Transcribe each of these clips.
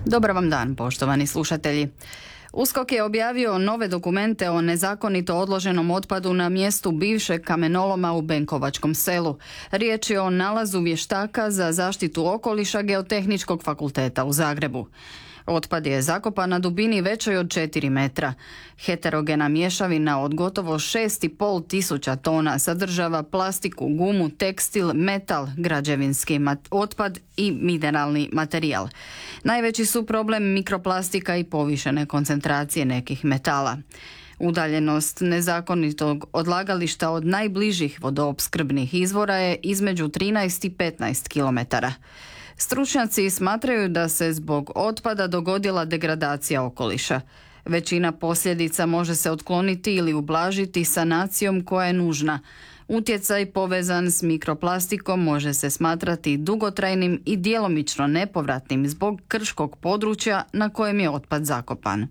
Dobar vam dan, poštovani slušatelji. USKOK je objavio nove dokumente o nezakonito odloženom otpadu na mjestu bivšeg kamenoloma u Benkovačkom selu. Riječ je o nalazu vještaka za zaštitu okoliša Geotehničkog fakulteta u Zagrebu. Otpad je zakopan na dubini većoj od 4 metra. Heterogena mješavina od gotovo 6,5 tisuća tona sadržava plastiku, gumu, tekstil, metal, građevinski otpad i mineralni materijal. Najveći su problem mikroplastika i povišene koncentracije nekih metala. Udaljenost nezakonitog odlagališta od najbližih vodoopskrbnih izvora je između 13 i 15 kilometara. Stručnjaci smatraju da se zbog otpada dogodila degradacija okoliša. Većina posljedica može se otkloniti ili ublažiti sanacijom koja je nužna. Utjecaj povezan s mikroplastikom može se smatrati dugotrajnim i djelomično nepovratnim zbog krškog područja na kojem je otpad zakopan.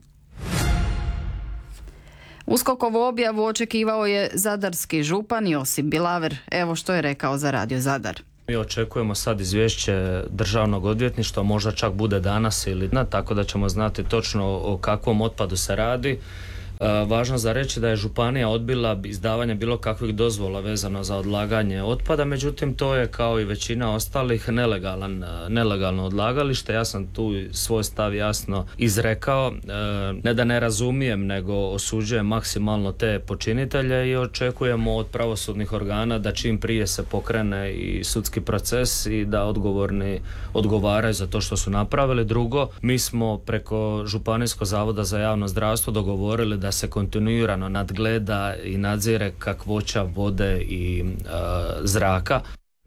USKOK-ovu objavu očekivao je zadarski župan Josip Bilaver. Evo što je rekao za Radio Zadar. Mi očekujemo sad izvješće državnog odvjetništva, možda čak bude danas ili tako da ćemo znati točno o kakvom otpadu se radi. Važno za reći da je županija odbila izdavanje bilo kakvih dozvola vezano za odlaganje otpada, međutim to je kao i većina ostalih nelegalno odlagalište. Ja sam tu svoj stav jasno izrekao, ne da ne razumijem, nego osuđujem maksimalno te počinitelje i očekujemo od pravosudnih organa da čim prije se pokrene i sudski proces i da odgovorni odgovaraju za to što su napravili. Drugo, mi smo preko Županijskog zavoda za javno zdravstvo dogovorili da se kontinuirano nadgleda i nadzire kakvoća vode i zraka.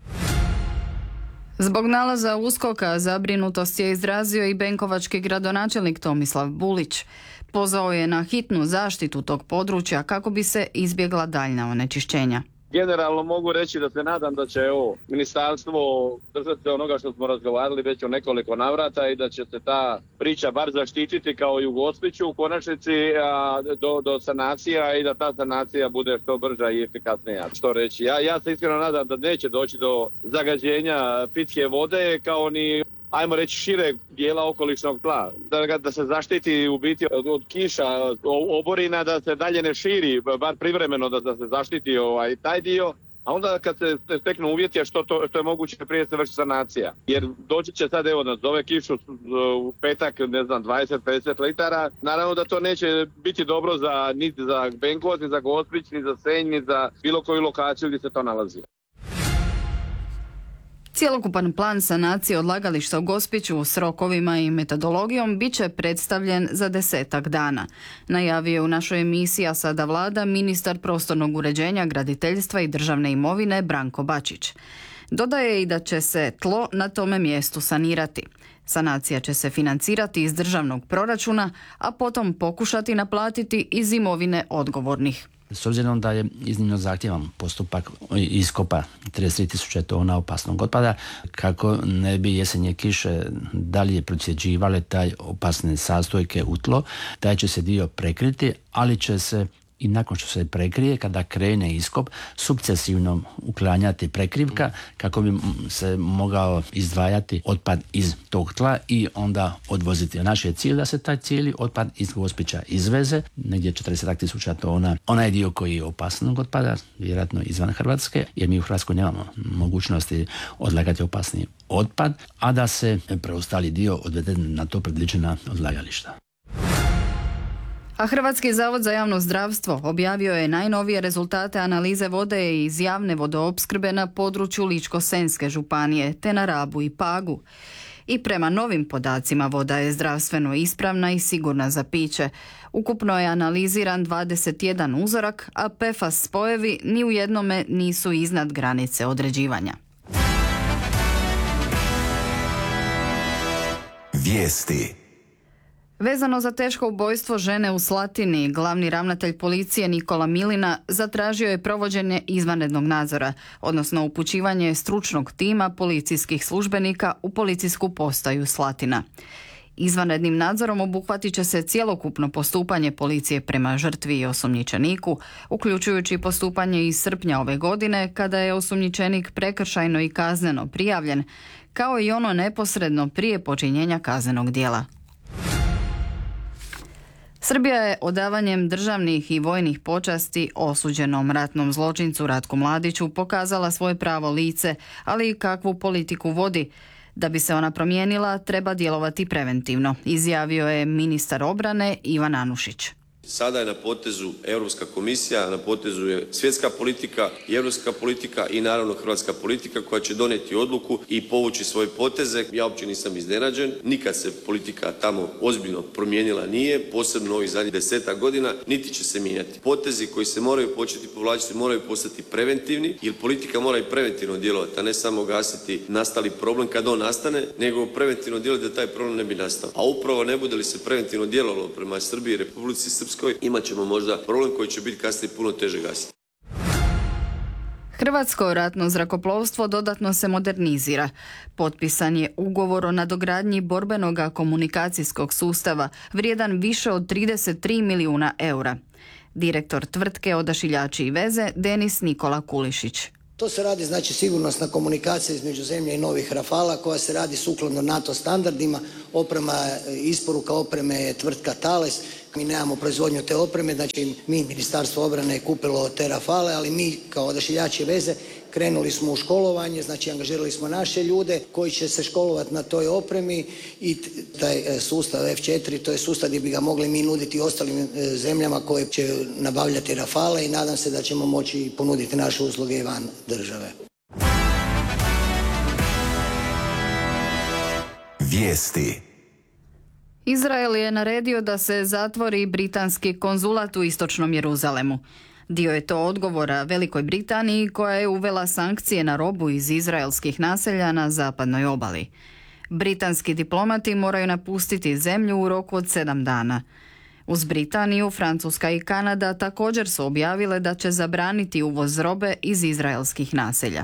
Zbog nalaza USKOK-a zabrinutost je izrazio i benkovački gradonačelnik Tomislav Bulić. Pozvao je na hitnu zaštitu tog područja kako bi se izbjegla daljnja onečišćenja. Generalno mogu reći da se nadam da će ministarstvo držati onoga što smo razgovarali već o nekoliko navrata i da će se ta priča bar zaštititi kao i u Gospiću u konačnici do sanacija i da ta sanacija bude što brža i efikasnija. Što reći, ja se iskreno nadam da neće doći do zagađenja pitke vode kao ni ajmo reći šireg dijela okolišnog tla, da se zaštiti u biti od kiša, oborina, da se dalje ne širi, bar privremeno da se zaštiti taj dio, a onda kad se steknu uvjeti što je moguće prije se vrši sanacija. Jer doći će sad da zove kišu u petak, 20-50 litara, naravno da to neće biti dobro niti za Benkovac, ni za Gospić, ni za Senj, ni za bilo koju lokaciju gdje se to nalazi. Cjelokupan plan sanacije odlagališta u Gospiću s rokovima i metodologijom bit će predstavljen za 10 dana. Najavio je u našoj emisiji A sada Vlada ministar prostornog uređenja, graditeljstva i državne imovine Branko Bačić. Dodaje i da će se tlo na tome mjestu sanirati. Sanacija će se financirati iz državnog proračuna, a potom pokušati naplatiti iz imovine odgovornih. S obzirom da je iznimno zahtjevan postupak iskopa 33.000 tona opasnog otpada, kako ne bi jesenje kiše dalje procjeđivale taj opasne sastojke u tlo, taj će se dio prekriti, ali će se i nakon što se prekrije, kada krene iskop, sukcesivno uklanjati prekrivka kako bi se mogao izdvajati otpad iz tog tla i onda odvoziti. Naš je cilj da se taj cijeli otpad iz Gospića izveze, negdje 40.000 tona. Onaj dio koji je opasnog otpada, vjerojatno izvan Hrvatske, jer mi u Hrvatskoj nemamo mogućnosti odlagati opasni otpad, a da se preostali dio odvede na to predviđena odlagališta. A Hrvatski zavod za javno zdravstvo objavio je najnovije rezultate analize vode iz javne vodoopskrbe na području Ličko-senjske županije, te na Rabu i Pagu. I prema novim podacima voda je zdravstveno ispravna i sigurna za piće. Ukupno je analiziran 21 uzorak, a PFAS spojevi ni u jednome nisu iznad granice određivanja. Vijesti. Vezano za teško ubojstvo žene u Slatini, glavni ravnatelj policije Nikola Milina zatražio je provođenje izvanrednog nadzora, odnosno upućivanje stručnog tima policijskih službenika u policijsku postaju Slatina. Izvanrednim nadzorom obuhvatit će se cjelokupno postupanje policije prema žrtvi i osumnjičeniku, uključujući postupanje iz srpnja ove godine kada je osumnjičenik prekršajno i kazneno prijavljen, kao i ono neposredno prije počinjenja kaznenog djela. Srbija je odavanjem državnih i vojnih počasti osuđenom ratnom zločincu Ratku Mladiću pokazala svoje pravo lice, ali i kakvu politiku vodi. Da bi se ona promijenila, treba djelovati preventivno, izjavio je ministar obrane Ivan Anušić. Sada je na potezu Europska komisija, na potezu je svjetska politika i europska politika i naravno hrvatska politika koja će donijeti odluku i povući svoje poteze. Ja uopće nisam iznenađen, nikad se politika tamo ozbiljno promijenila nije, posebno ovih zadnjih 10 godina, niti će se mijenjati. Potezi koji se moraju početi povlačiti moraju postati preventivni, jer politika mora i preventivno djelovati, a ne samo gasiti nastali problem kad on nastane, nego preventivno djelovati da taj problem ne bi nastao. A upravo ne bude li se preventivno djelovalo prema Srbiji i Republici Srpskoj, imat ćemo možda problem koji će biti kasnije puno teže gasiti. Hrvatsko ratno zrakoplovstvo dodatno se modernizira. Potpisan je ugovor o nadogradnji borbenog komunikacijskog sustava vrijedan više od 33 milijuna eura. Direktor tvrtke Odašiljači i veze Denis Nikola Kulišić. To se radi znači sigurnosna komunikacija između zemlje i novih Rafala koja se radi sukladno NATO standardima. Isporuka opreme je tvrtka Thales. Mi nemamo proizvodnju te opreme, znači mi, Ministarstvo obrane, je kupilo te Rafale, ali mi kao Odašiljači i veze krenuli smo u školovanje, znači angažirali smo naše ljude koji će se školovati na toj opremi i taj sustav F4, to je sustav gdje bi ga mogli mi nuditi ostalim zemljama koje će nabavljati Rafale i nadam se da ćemo moći ponuditi naše usluge i van države. Vijesti. Izrael je naredio da se zatvori britanski konzulat u istočnom Jeruzalemu. Dio je to odgovora Velikoj Britaniji koja je uvela sankcije na robu iz izraelskih naselja na zapadnoj obali. Britanski diplomati moraju napustiti zemlju u roku od 7 dana. Uz Britaniju, Francuska i Kanada također su objavile da će zabraniti uvoz robe iz izraelskih naselja.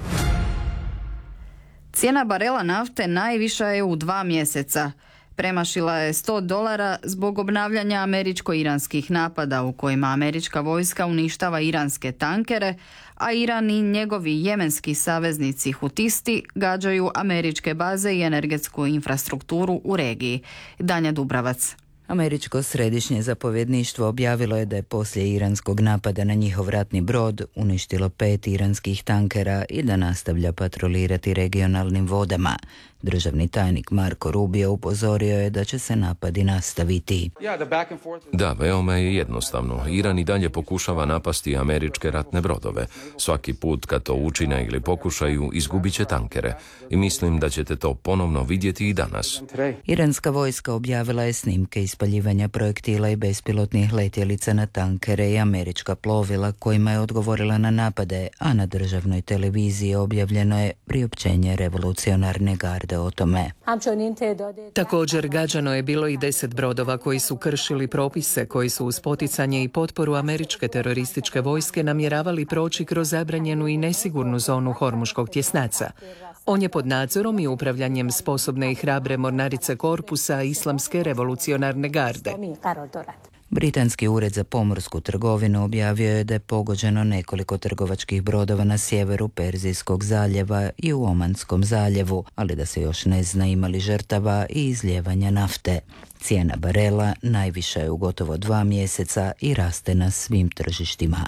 Cijena barela nafte najviša je u 2 mjeseca. Premašila je $100 zbog obnavljanja američko-iranskih napada u kojima američka vojska uništava iranske tankere, a Iran i njegovi jemenski saveznici hutisti gađaju američke baze i energetsku infrastrukturu u regiji. Danja Dubravac. Američko središnje zapovjedništvo objavilo je da je poslije iranskog napada na njihov ratni brod uništilo 5 iranskih tankera i da nastavlja patrolirati regionalnim vodama. Državni tajnik Marco Rubio upozorio je da će se napadi nastaviti. Da, veoma je jednostavno. Iran i dalje pokušava napasti američke ratne brodove. Svaki put kad to učine ili pokušaju, izgubit će tankere. I mislim da ćete to ponovno vidjeti i danas. Iranska vojska objavila je snimke ispaljivanja projektila i bespilotnih letjelica na tankere i američka plovila kojima je odgovorila na napade, a na državnoj televiziji objavljeno je priopćenje revolucionarne garde o tome. Također gađano je bilo i 10 brodova koji su kršili propise koji su uz poticanje i potporu američke terorističke vojske namjeravali proći kroz zabranjenu i nesigurnu zonu Hormuškog tjesnaca. On je pod nadzorom i upravljanjem sposobne i hrabre mornarice korpusa Islamske revolucionarne garde. Britanski ured za pomorsku trgovinu objavio je da je pogođeno nekoliko trgovačkih brodova na sjeveru Perzijskog zaljeva i u Omanskom zaljevu, ali da se još ne zna ima li žrtava i izlijevanja nafte. Cijena barela najviša je u gotovo 2 mjeseca i raste na svim tržištima.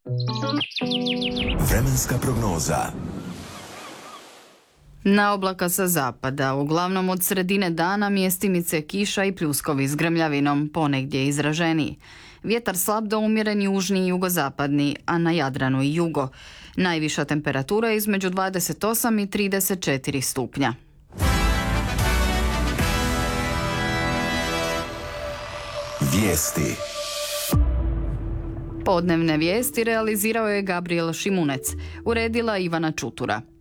Vremenska prognoza. Na oblaka sa zapada, uglavnom od sredine dana mjestimice kiša i pljuskovi s grmljavinom, ponegdje izraženiji. Vjetar slab do umjeren južni i jugozapadni, a na Jadranu i jugo. Najviša temperatura je između 28 i 34 stupnja. Vijesti. Podnevne vijesti realizirao je Gabriel Šimunec, uredila Ivana Čutura.